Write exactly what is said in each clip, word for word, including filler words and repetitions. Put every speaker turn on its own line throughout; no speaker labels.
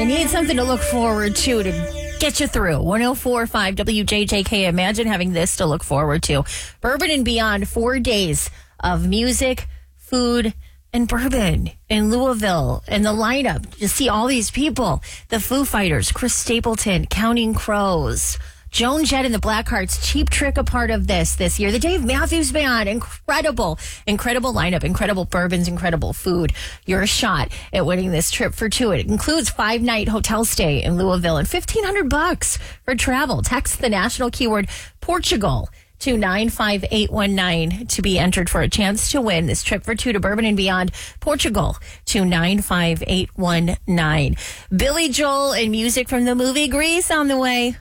you need something to look forward to to get you through. one oh four point five W J J K. Imagine having this to look forward to. Bourbon and Beyond, four days of music, food, and bourbon in Louisville. And the lineup, you see all these people. The Foo Fighters, Chris Stapleton, Counting Crows, Joan Jett and the Blackhearts, Cheap Trick a part of this this year. The Dave Matthews Band, incredible, incredible lineup, incredible bourbons, incredible food. Your shot at winning this trip for two. It includes five-night hotel stay in Louisville and fifteen hundred bucks for travel. Text the national keyword Portugal to nine five eight one nine to be entered for a chance to win this trip for two to Bourbon and Beyond, Portugal, to nine five eight one nine. Billy Joel and music from the movie Grease on the way.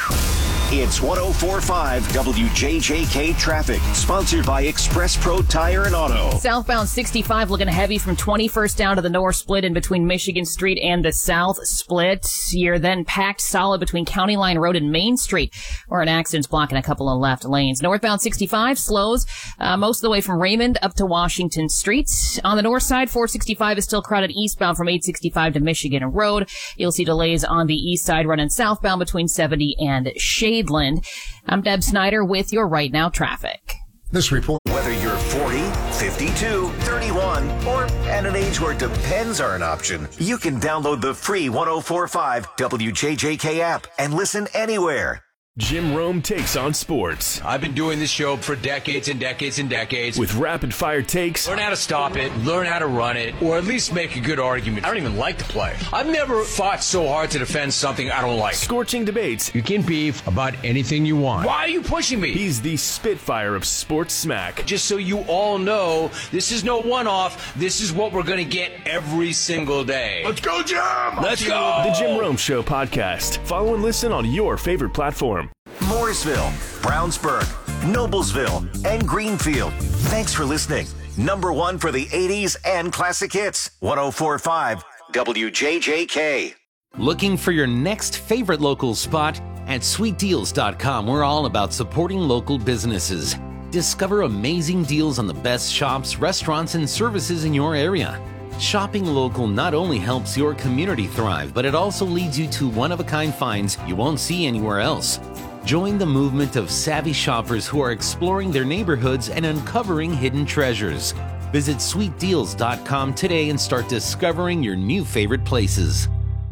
It's one oh four point five W J J K Traffic, sponsored by Express Pro Tire and Auto.
Southbound sixty-five looking heavy from twenty-first down to the north split in between Michigan Street and the south split. You're then packed solid between County Line Road and Main Street, where an accident's blocking a couple of left lanes. Northbound sixty-five slows uh, most of the way from Raymond up to Washington Street. On the north side, four sixty-five is still crowded eastbound from eight sixty-five to Michigan Road. You'll see delays on the east side running southbound between seventy and Shade. I'm Deb Snyder with your Right Now traffic.
This report.
Whether you're forty, fifty-two, thirty-one, or at an age where depends are an option, you can download the free one oh four point five W J J K app and listen anywhere.
Jim Rome takes on sports.
I've been doing this show for decades and decades and decades.
With rapid-fire takes.
Learn how to stop it, learn how to run it, or at least make a good argument. I don't even like to play. I've never fought so hard to defend something I don't like.
Scorching debates.
You can beef about anything you want. Why are you pushing me?
He's the Spitfire of sports smack.
Just so you all know, this is no one-off. This is what we're going to get every single day.
Let's go, Jim!
Let's go!
The Jim Rome Show podcast. Follow and listen on your favorite platform.
Mooresville, Brownsburg, Noblesville, and Greenfield. Thanks for listening. Number one for the eighties and classic hits. one oh four point five W J J K.
Looking for your next favorite local spot? At sweet deals dot com, we're all about supporting local businesses. Discover amazing deals on the best shops, restaurants, and services in your area. Shopping local not only helps your community thrive, but it also leads you to one-of-a-kind finds you won't see anywhere else. Join the movement of savvy shoppers who are exploring their neighborhoods and uncovering hidden treasures. Visit sweet deals dot com today and start discovering your new favorite places.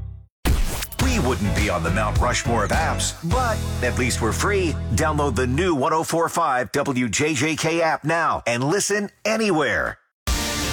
We wouldn't be on the Mount Rushmore of apps, but at least we're free. Download the new one oh four point five W J J K app now and listen anywhere.